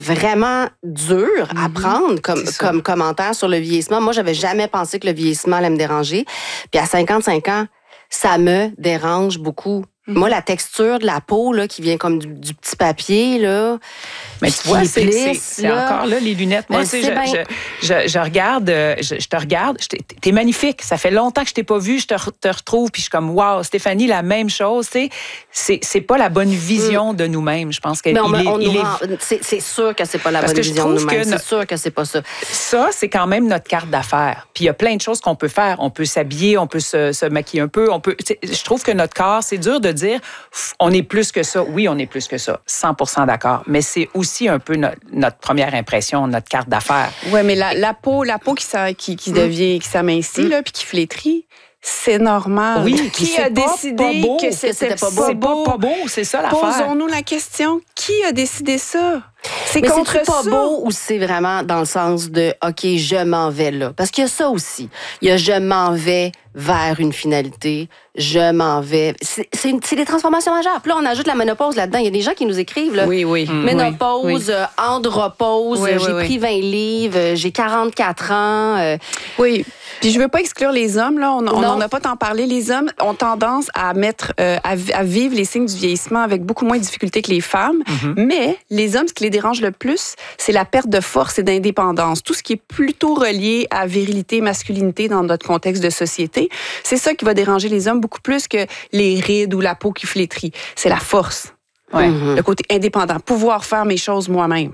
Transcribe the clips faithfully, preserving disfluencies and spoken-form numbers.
vraiment dur à Mm-hmm. prendre comme, comme commentaire sur le vieillissement. Moi, j'avais jamais pensé que le vieillissement allait me déranger. Puis à cinquante-cinq ans, ça me dérange beaucoup. Mm-hmm. Moi, la texture de la peau là, qui vient comme du, du petit papier, là. Mais tu vois, c'est, plisse, c'est, c'est là. encore là les lunettes. Moi, c'est, je, bien... je, je, je regarde, je, je te regarde, je t'es magnifique. Ça fait longtemps que je t'ai pas vu, je te, te retrouve, puis je suis comme, wow, Stéphanie, la même chose. Tu sais, c'est, c'est pas la bonne vision mm. de nous-mêmes. Je pense qu'il on, est, on il est... Rend... c'est, c'est sûr que c'est pas la Parce bonne vision de nous-mêmes. No... C'est sûr que c'est pas ça. Ça, c'est quand même notre carte d'affaires. Puis il y a plein de choses qu'on peut faire. On peut s'habiller, on peut se, se maquiller un peu. On peut. Je trouve que notre corps, c'est dur de dire, on est plus que ça. Oui, on est plus que ça. cent pour cent d'accord. Mais c'est aussi un peu notre, notre première impression, notre carte d'affaires. Oui, mais la, la peau, la peau qui, qui, qui devient, qui s'amincit, mm. là, puis qui flétrit, c'est normal. Oui, qui a pas, décidé pas beau, que c'était, c'était pas beau? C'est pas, pas beau, c'est ça l'affaire. Posons-nous la question, qui a décidé ça? C'est mais contre c'est pas ça. beau ou c'est vraiment dans le sens de « OK, je m'en vais là ». Parce qu'il y a ça aussi. Il y a « je m'en vais vers une finalité », « je m'en vais ». C'est, c'est, une, c'est des transformations majeures. Puis là, on ajoute la ménopause là-dedans. Il y a des gens qui nous écrivent. Là, oui, oui. Mmh, ménopause, oui. euh, andropause, oui, j'ai oui, pris vingt livres, j'ai quarante-quatre ans. Euh... Oui. Puis je veux pas exclure les hommes, là. On n'en a pas tant parlé. Les hommes ont tendance à mettre, euh, à, à vivre les signes du vieillissement avec beaucoup moins de difficultés que les femmes. Mm-hmm. Mais les hommes, ce qui les dérange le plus, c'est la perte de force et d'indépendance. Tout ce qui est plutôt relié à virilité, masculinité dans notre contexte de société, c'est ça qui va déranger les hommes beaucoup plus que les rides ou la peau qui flétrit. C'est la force. Ouais. Mm-hmm. Le côté indépendant. Pouvoir faire mes choses moi-même.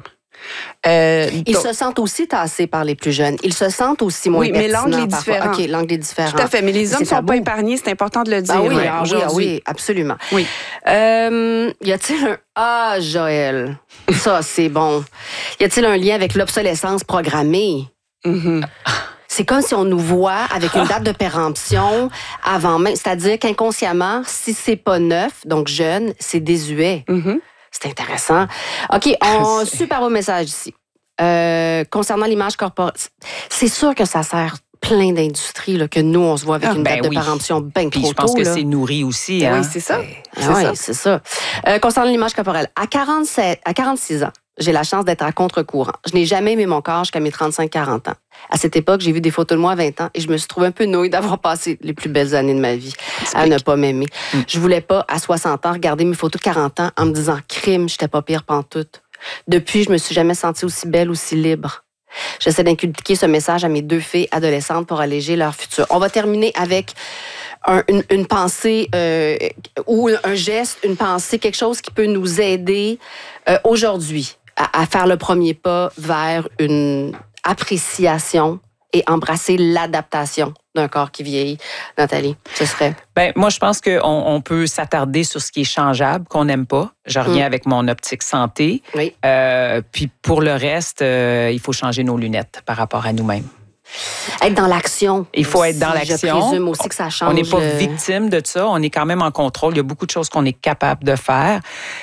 Euh, Ils donc, se sentent aussi tassés par les plus jeunes. Ils se sentent aussi moins oui, mais l'angle est parfois. différent. OK, l'angle est différent. Tout à fait, mais les hommes ne sont pas épargnés, c'est important de le dire. Ah oui, ouais, ah oui, ah oui, absolument. Oui. Euh, y a-t-il un... Ah, Joël, ça, c'est bon. Y a-t-il un lien avec l'obsolescence programmée? Mm-hmm. C'est comme si on nous voit avec une date de péremption avant même. C'est-à-dire qu'inconsciemment, si c'est pas neuf, donc jeune, c'est désuet. Mm-hmm. C'est intéressant. OK, on super beau message ici. Euh, concernant l'image corporelle, c'est sûr que ça sert plein d'industries là, que nous, on se voit avec ah, une date ben de oui. péremption bien trop tôt. Je pense tôt, que là. c'est nourri aussi. Hein? Oui, c'est ça. Ah, c'est, oui, ça. c'est ça. Euh, concernant l'image corporelle, à, quarante-sept, à quarante-six ans, j'ai la chance d'être à contre-courant. Je n'ai jamais aimé mon corps jusqu'à mes trente-cinq quarante ans. À cette époque, j'ai vu des photos de moi à vingt ans et je me suis trouvée un peu nouille d'avoir passé les plus belles années de ma vie à ne pas m'aimer. Mm. Je voulais pas, à soixante ans, regarder mes photos de quarante ans en me disant « crime, j'étais pas pire pantoute ». Depuis, je me suis jamais sentie aussi belle, aussi libre. J'essaie d'inculquer ce message à mes deux filles adolescentes pour alléger leur futur. On va terminer avec un, une, une pensée euh, ou un geste, une pensée, quelque chose qui peut nous aider euh, aujourd'hui à, à faire le premier pas vers une appréciation et embrasser l'adaptation d'un corps qui vieillit. Nathalie, ce serait? Ben, moi, je pense qu'on on peut s'attarder sur ce qui est changeable, qu'on n'aime pas. Je reviens mmh. avec mon optique santé. Oui. Euh, puis pour le reste, euh, il faut changer nos lunettes par rapport à nous-mêmes. Être dans l'action. Il faut être dans l'action. Je présume aussi que ça change. On n'est pas victime de ça. On est quand même en contrôle. Il y a beaucoup de choses qu'on est capable de faire.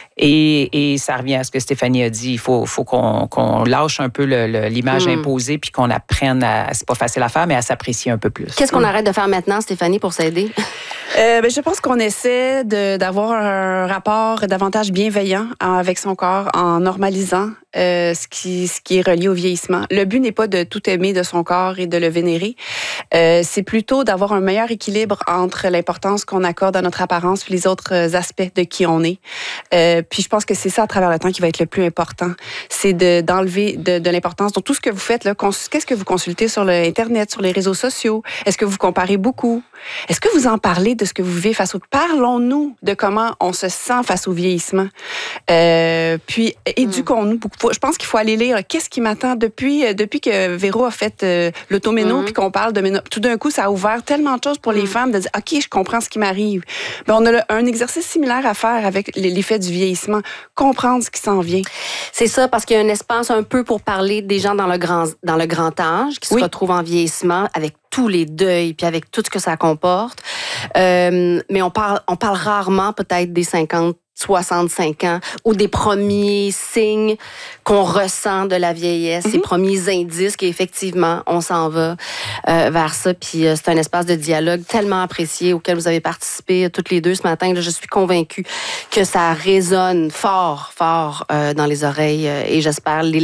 Et, et ça revient à ce que Stéphanie a dit. Il faut, faut qu'on, qu'on lâche un peu le, le, l'image mmh. imposée puis qu'on apprenne à... C'est pas facile à faire, mais à s'apprécier un peu plus. Qu'est-ce qu'on mmh. arrête de faire maintenant, Stéphanie, pour s'aider? Euh, ben, je pense qu'on essaie de, d'avoir un rapport davantage bienveillant avec son corps en normalisant euh, ce, qui, ce qui est relié au vieillissement. Le but n'est pas de tout aimer de son corps et de le vénérer. Euh, c'est plutôt d'avoir un meilleur équilibre entre l'importance qu'on accorde à notre apparence et les autres aspects de qui on est. Euh, puis je pense que c'est ça à travers le temps qui va être le plus important. C'est de, d'enlever de, de l'importance. Donc tout ce que vous faites, là, cons- qu'est-ce que vous consultez sur l'Internet, sur les réseaux sociaux? Est-ce que vous comparez beaucoup? Est-ce que vous en parlez de ce que vous vivez face au... Parlons-nous de comment on se sent face au vieillissement. Euh, puis, éduquons-nous beaucoup. Je pense qu'il faut aller lire qu'est-ce qui m'attend depuis, depuis que Véro a fait euh, l'automéno, mm-hmm. puis qu'on parle de méno. Tout d'un coup, ça a ouvert tellement de choses pour mm-hmm. les femmes de dire, OK, je comprends ce qui m'arrive. Ben, on a le, un exercice similaire à faire avec l'effet du vieillissement. Comprendre ce qui s'en vient. C'est ça, parce qu'il y a un espace un peu pour parler des gens dans le grand, dans le grand âge qui se oui. retrouvent en vieillissement avec tous les deuils, puis avec tout ce que ça comporte. Euh, mais on parle, on parle rarement peut-être des cinquante soixante-cinq ans, ou des premiers signes qu'on ressent de la vieillesse, mm-hmm. ces premiers indices qu'effectivement, on s'en va euh, vers ça. Puis euh, c'est un espace de dialogue tellement apprécié auquel vous avez participé euh, toutes les deux ce matin. Là, je suis convaincue que ça résonne fort, fort euh, dans les oreilles euh, et j'espère les